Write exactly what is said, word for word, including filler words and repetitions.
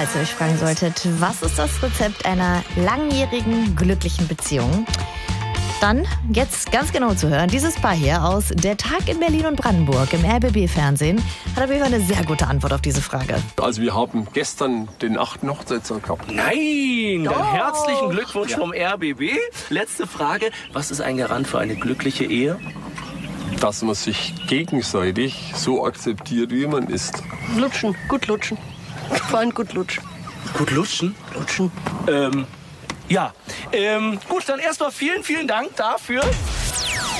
Falls ihr euch fragen solltet, was ist das Rezept einer langjährigen, glücklichen Beziehung? Dann jetzt ganz genau zu hören, dieses Paar hier aus Der Tag in Berlin und Brandenburg im R B B-Fernsehen hat auf jeden Fall eine sehr gute Antwort auf diese Frage. Also wir haben gestern den achten Hochzeitstag gehabt. Nein, dann Doch. herzlichen Glückwunsch vom R B B. Letzte Frage, was ist ein Garant für eine glückliche Ehe? Dass man sich gegenseitig so akzeptiert, wie man ist. Lutschen, gut lutschen. Vor allem gut lutschen. Gut lutschen? Lutschen. Ähm, ja. Ähm, gut, dann erstmal vielen, vielen Dank dafür.